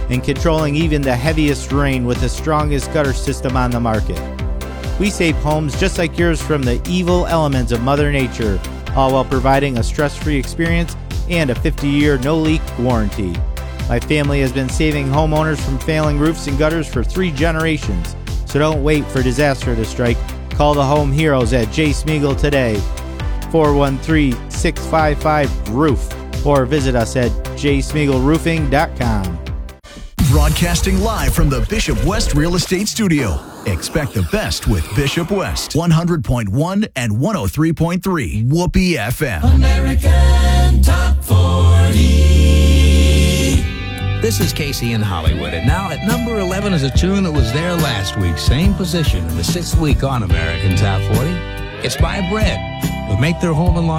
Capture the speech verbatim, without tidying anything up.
and controlling even the heaviest rain with the strongest gutter system on the market. We save homes just like yours from the evil elements of Mother Nature, all while providing a stress-free experience and a fifty-year no-leak warranty. My family has been saving homeowners from failing roofs and gutters for three generations, so don't wait for disaster to strike. Call the home heroes at J. Smeagol today, four one three, six five five, roof, or visit us at j smeagol roofing dot com. Broadcasting live from the Bishop West Real Estate Studio. Expect the best with Bishop West. one hundred point one and one oh three point three. Whoopee F M. American Top forty. This is Casey in Hollywood, and now at number eleven is a tune that was there last week. Same position in the sixth week on American Top forty. It's by Bread, who make their home in Los